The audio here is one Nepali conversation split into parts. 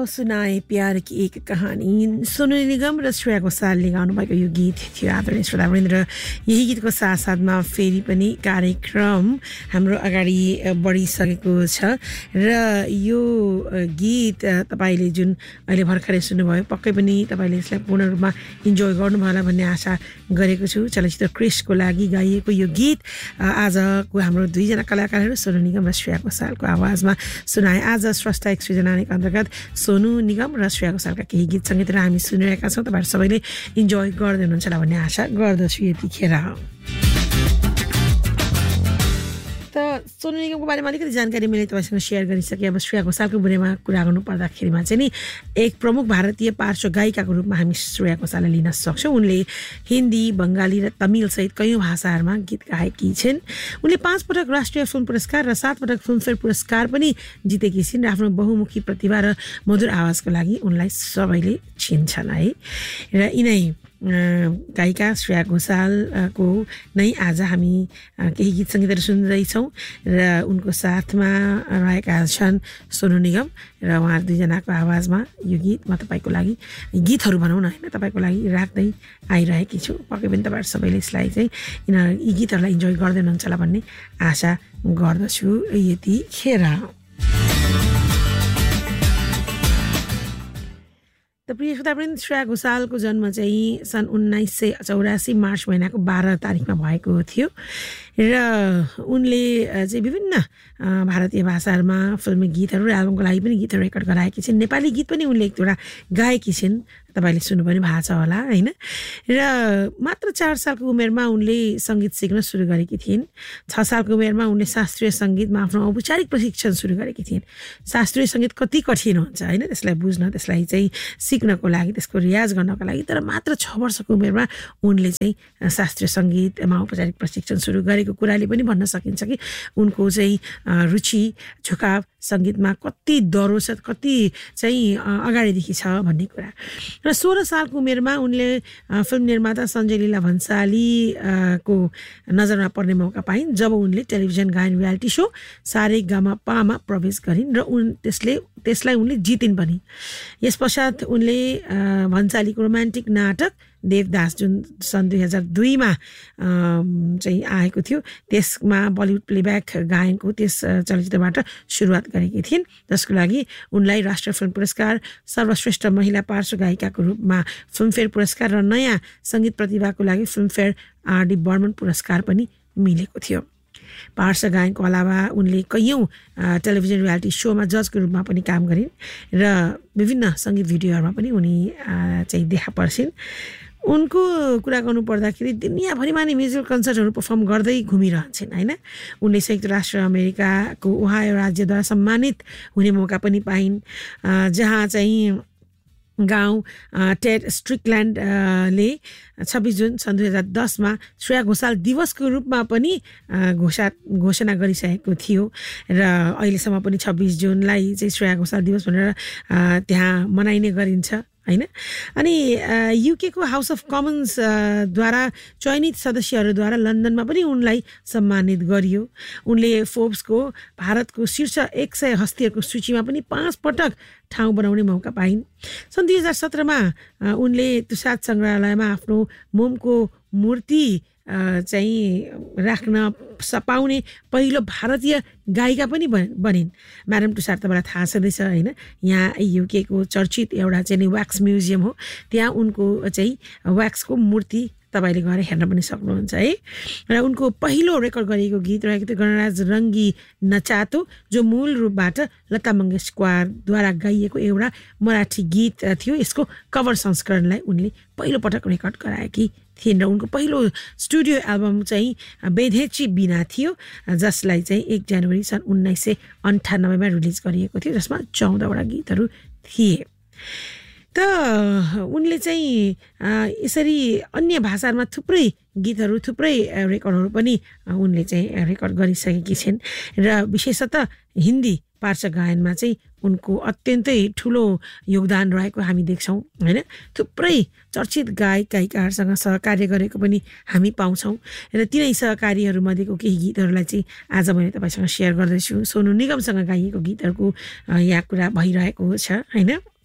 सुनाए प्यार की एक कहानी सोनू निगम र श्रेया घोषालले गाउनु भएको यो गीत थियो आदरणीय श्रोतावृन्द र यही गीतको साथसाथमा फेरि पनि कार्यक्रम हाम्रो अगाडि बढिसकेको छ र यो गीत तपाईले जुन अहिले भर्खरै सुन्नुभयो पक्कै पनि तपाईले यसलाई पूर्ण रूपमा इन्जोय गर्नुभयो होला भन्ने आशा गरेको छु। चलचित्र क्रिसको लागि गाइएको यो गीत आजको हाम्रो दुईजना कलाकारहरू सोनू निगम र श्रेया घोषालको आवाजमा सुनाए। आज स्रष्टा एक सृजना अन्तर्गत सोनू निगम र श्रेया घोषालका केही गीत सङ्गीतहरू हामी सुनिरहेका छौँ। तपाईँहरू सबैले इन्जोय गर्दै हुनुहुन्छ होला भन्ने आशा गर्दछु यतिखेर। त सोनू निगमको बारेमा अलिकति जानकारी मैले तपाईँसँग सेयर गरिसकेँ। अब श्रेया घोषालको बारेमा कुरा गर्नु पर्दाखेरिमा चाहिँ नि एक प्रमुख भारतीय पार्श्व गायिकाको रूपमा हामी श्रेया घोषाललाई लिन सक्छौँ। उनले हिन्दी, बङ्गाली र तमिल सहित कयौँ भाषाहरूमा गीत गाएकी छिन्। उनले 5 पटक राष्ट्रिय फिल्म पुरस्कार र 7 पटक फिल्मफेयर पुरस्कार पनि जितेकी छिन् र आफ्नो बहुमुखी प्रतिभा र मधुर आवाजको लागि उनलाई सबैले चिन्छन् है। र यिनै गायिका श्रेया घोषालको नै आज हामी केही गीत सङ्गीतहरू सुन्दैछौँ र उनको साथमा रहेका छन् सोनू निगम र उहाँहरू दुईजनाको आवाजमा यो गीत म तपाईँको लागि गीतहरू भनौँ न होइन तपाईँको लागि राख्दै आइरहेकी छु। पक्कै पनि तपाईँहरू सबैले यसलाई चाहिँ यी गीतहरूलाई इन्जोय गर्दै हुनुहुन्छ होला भन्ने आशा गर्दछु यतिखेर। त प्रिय श्रोतावृन्द, श्रेया घोषालको जन्म चाहिँ सन् 1984 मार्च महिनाको 12 तारिकमा भएको थियो र उनले चाहिँ विभिन्न भारतीय भाषाहरूमा फिल्मी गीतहरू र एल्बमको लागि पनि गीतहरू रेकर्ड गराएकी छिन्। नेपाली गीत पनि उनले एक दुईवटा गाएकी छिन्, तपाईँले सुन्नु पनि भएको छ होला होइन। र मात्र 4 सालको उमेरमा उनले सङ्गीत सिक्न सुरु गरेकी थिइन्। 6 सालको उमेरमा उनले शास्त्रीय सङ्गीतमा आफ्नो औपचारिक प्रशिक्षण सुरु गरेकी थिइन्। शास्त्रीय सङ्गीत कति कठिन हुन्छ होइन, त्यसलाई बुझ्न, त्यसलाई चाहिँ सिक्नको लागि, त्यसको रियाज गर्नको लागि। तर मात्र 6 वर्षको उमेरमा उनले चाहिँ शास्त्रीय सङ्गीतमा औपचारिक प्रशिक्षण सुरु गरेको कुराले पनि भन्न सकिन्छ कि उनको चाहिँ रुचि झुकाव सङ्गीतमा कति दह्रो छ, कति चाहिँ अगाडिदेखि छ भन्ने कुरा। र 16 सालको उमेरमा उनले फिल्म निर्माता सञ्जय लीला भन्सालीको नजरमा पर्ने मौका पाइन् जब उनले टेलिभिजन गायन रियालिटी सो सारेगामापामा प्रवेश गरिन् र त्यसलाई उनले जितिन् पनि। यस पश्चात उनले भन्सालीको रोमान्टिक नाटक देवदास जुन सन् 2002मा चाहिँ आएको थियो त्यसमा बलिउड प्लेब्याक गायनको त्यस चलचित्रबाट सुरुवात गरेकी थिइन्, जसको लागि उनलाई राष्ट्रिय फिल्म पुरस्कार, सर्वश्रेष्ठ महिला पार्श्व गायिकाको रूपमा फिल्मफेयर पुरस्कार र नयाँ सङ्गीत प्रतिभाको लागि फिल्मफेयर आर.डी. बर्मन पुरस्कार पनि मिलेको थियो। पार्श्व गायनको अलावा उनले कयौँ टेलिभिजन रियालिटी सोमा जजको रूपमा पनि काम गरिन् र विभिन्न सङ्गीत भिडियोहरूमा पनि उनी चाहिँ देखा पर्छिन्। उनको कुरा गर्नु पर्दाखेरि दुनियाँभरिमा नै म्युजिकल कन्सर्टहरू पर्फर्म गर्दै घुमिरहन्छन् होइन। उनले संयुक्त राष्ट्र अमेरिकाको ओहायो राज्यद्वारा सम्मानित हुने मौका पनि पाइन्, जहाँ चाहिँ गाउँ टेड स्ट्रिकल्यान्डले 26 जुन सन् 2010मा श्रेया घोषाल दिवसको रूपमा पनि घोषणा गरिसकेको थियो र अहिलेसम्म पनि 26 जुनलाई चाहिँ श्रेया घोषाल दिवस भनेर त्यहाँ मनाइने गरिन्छ होइन। अनि युकेको हाउस अफ कमन्स द्वारा चयनित सदस्यहरूद्वारा लन्डनमा पनि उनलाई सम्मानित गरियो। उनले फोर्ब्सको भारतको शीर्ष 100 हस्तीहरूको सूचीमा पनि 5 पटक ठाउँ बनाउने मौका पाइन्। सन् 2017मा उनले तुसाद सङ्ग्रहालयमा आफ्नो मोमको मूर्ति चाहिँ राख्न पाउने पहिलो भारतीय गायिका पनि बनिन्। म्याडम तुसाद तपाईँलाई थाहा छँदैछ होइन, यहाँ युकेको चर्चित एउटा चाहिँ व्याक्स म्युजियम हो, त्यहाँ उनको चाहिँ व्याक्सको मूर्ति तपाईँले गएर हेर्न पनि सक्नुहुन्छ है। र उनको पहिलो रेकर्ड गरिएको गीत रहेको थियो गणराज रङ्गी नचातो, जो मूल रूपबाट लता मङ्गेशकरद्वारा गाइएको एउटा मराठी गीत थियो। यसको कभर संस्करणलाई उनले पहिलो पटक रेकर्ड गराएकी थिइन् र उनको पहिलो स्टुडियो एल्बम चाहिँ बेधेची बिना थियो, जसलाई चाहिँ 1 जनवरी सन् 1998मा रिलिज गरिएको थियो, जसमा 14वटा गीतहरू थिए। त उनले चाहिँ यसरी अन्य भाषाहरूमा थुप्रै गीतहरू, थुप्रै रेकर्डहरू पनि उनले चाहिँ रेकर्ड गरिसकेकी छिन् र विशेषतः हिन्दी पार्श्व गायनमा चाहिँ उनको अत्यन्तै ठुलो योगदान रहेको हामी देख्छौँ होइन। थुप्रै चर्चित गायक गायिकाहरूसँग सहकार्य गरेको पनि हामी पाउँछौँ र तिनै सहकारीहरूमध्येको केही गीतहरूलाई चाहिँ आज मैले तपाईँसँग सेयर गर्दैछु। सोनू निगमसँग गाइएको गीतहरूको यहाँ कुरा भइरहेको छ होइन।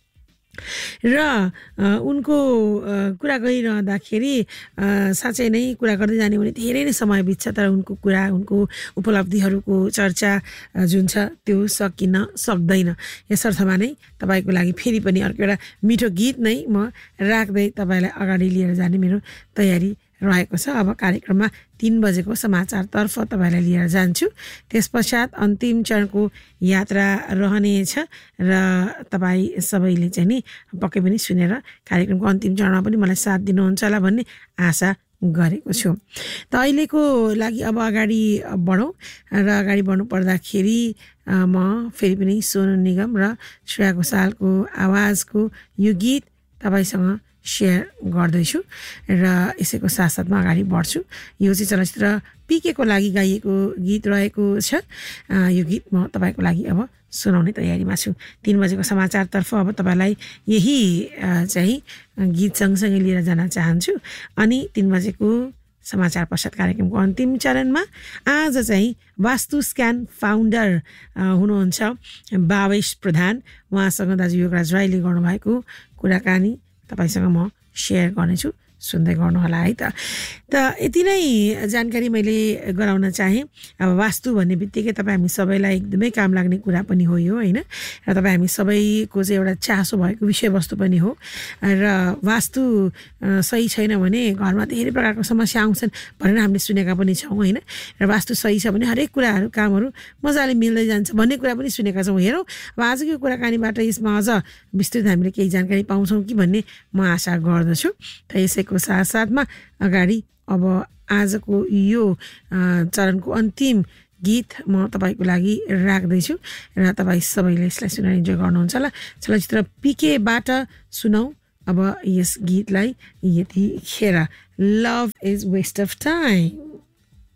र उनको कुरा गरिरहँदाखेरि साँच्चै नै कुरा गर्दै जाने भने धेरै नै समय बित्छ, तर उनको कुरा, उनको उपलब्धिहरूको चर्चा जुन छ त्यो सकिन सक्दैन। यसर्थमा नै तपाईँको लागि फेरि पनि अर्को एउटा मिठो गीत नै म राख्दै तपाईँलाई अगाडि लिएर जाने मेरो तयारी रहेको छ। अब कार्यक्रममा 3 बजेको समाचारतर्फ तपाईँलाई लिएर जान्छु। त्यसपश्चात अन्तिम चरणको यात्रा रहनेछ र तपाईँ सबैले चाहिँ नि पक्कै पनि सुनेर कार्यक्रमको अन्तिम चरणमा पनि मलाई साथ दिनुहुन्छ होला भन्ने आशा गरेको छु। त अहिलेको लागि अब अगाडि बढौँ र अगाडि बढ्नु पर्दाखेरि म फेरि पनि सोनू निगम र श्रेया घोषालको आवाजको यो गीत तपाईँसँग सेयर गर्दैछु र यसैको साथसाथमा अगाडि बढ्छु। यो चाहिँ चलचित्र पिके को लागि गाइएको गीत रहेको छ। यो गीत म तपाईँको लागि अब सुनाउने तयारीमा छु। 3 बजेको समाचारतर्फ अब तपाईँलाई यही चाहिँ गीत सँगसँगै लिएर जान चाहन्छु। अनि 3 बजेको समाचार पश्चात कार्यक्रमको अन्तिम चरणमा आज चाहिँ वास्तु स्क्यान फाउन्डर हुनुहुन्छ भावेश प्रधान, उहाँसँग दाजु योगराज राईले गर्नुभएको कुराकानी तपाईँसँग म सेयर गर्नेछु, सुन्दै गर्नुहोला है त। यति नै जानकारी मैले गराउन चाहेँ। अब वास्तु भन्ने बित्तिकै तपाईँ हामी सबैलाई एकदमै काम लाग्ने कुरा पनि हो यो, होइन? र तपाईँ हामी सबैको चाहिँ एउटा चासो भएको विषयवस्तु पनि हो। र वास्तु सही छैन भने घरमा धेरै प्रकारको समस्या आउँछन् भनेर हामीले सुनेका पनि छौँ, होइन? र वास्तु सही छ भने हरेक कुराहरू, कामहरू मजाले मिल्दै जान्छ भन्ने कुरा पनि सुनेका छौँ। हेरौँ अब आजको कुराकानीबाट यसमा अझ विस्तृत हामीले केही जानकारी पाउँछौँ कि भन्ने म आशा गर्दछु। त यसैको साथसाथमा अगाडि अब आजको यो चरणको अन्तिम गीत म तपाईँको लागि राख्दैछु र तपाईँ सबैले यसलाई सुनेर इन्जोय गर्नुहुन्छ होला। चलचित्र पिकेबाट सुनौ अब यस गीतलाई यतिखेर। Love is West of time.